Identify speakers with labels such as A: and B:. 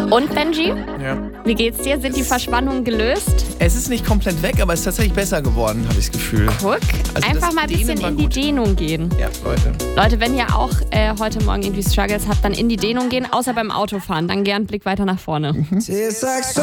A: Und Benji,
B: Ja.
A: wie geht's dir? Sind die Verspannungen gelöst?
B: Es ist nicht komplett weg, aber es ist tatsächlich besser geworden, habe ich das Gefühl.
A: Guck,
B: Also
A: einfach
B: das
A: mal ein
B: Dehnen
A: bisschen
B: war
A: in die
B: gut.
A: Dehnung gehen.
B: Ja, Leute.
A: Leute, wenn ihr auch heute Morgen irgendwie Struggles habt, dann in die Dehnung gehen, außer beim Autofahren. Dann gern Blick weiter nach vorne.